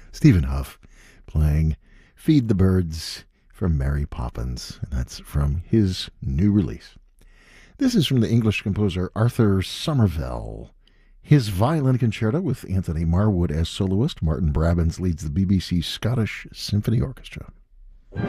Stephen Huff playing Feed the Birds from Mary Poppins. And that's from his new release. This is from the English composer Arthur Somervell. His violin concerto with Anthony Marwood as soloist. Martin Brabbins leads the BBC Scottish Symphony Orchestra.